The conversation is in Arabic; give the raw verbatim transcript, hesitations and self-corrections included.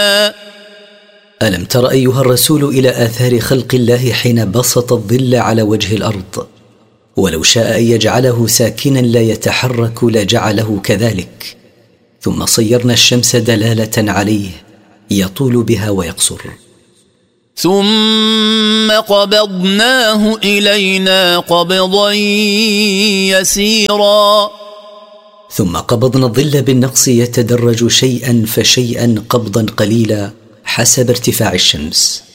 ألم تر أيها الرسول إلى آثار خلق الله حين بسط الظل على وجه الأرض؟ ولو شاء أن يجعله ساكنا لا يتحرك لجعله كذلك. ثم صيرنا الشمس دلالة عليه يطول بها ويقصر. ثم قبضناه إلينا قبضا يسيرا. ثم قبضنا الظل بالنقص يتدرج شيئا فشيئا قبضا قليلا حسب ارتفاع الشمس.